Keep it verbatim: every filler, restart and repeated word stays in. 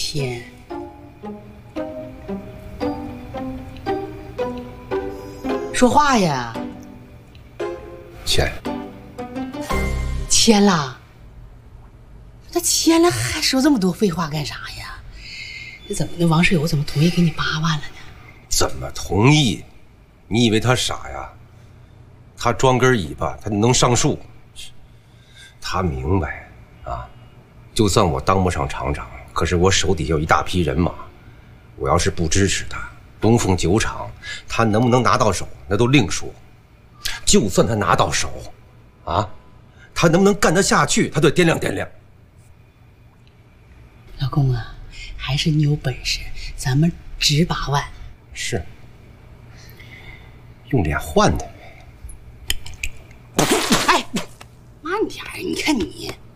钱。说话呀！ 钱。 钱啦？那钱了还说这么多废话干啥呀？那怎么那王世友怎么同意给你八万了呢？ 怎么同意？你以为他傻呀？他装根尾巴，他能上树？他明白啊！就算我当不上厂长，可是我手底下有一大批人马，我要是不支持他，东风酒厂他能不能拿到手，那都另说。就算他拿到手，啊，他能不能干得下去，他得掂量掂量。 老公啊，还是你有本事，咱们值八万。 是，用脸换的呗。 哎，慢点儿，你看你。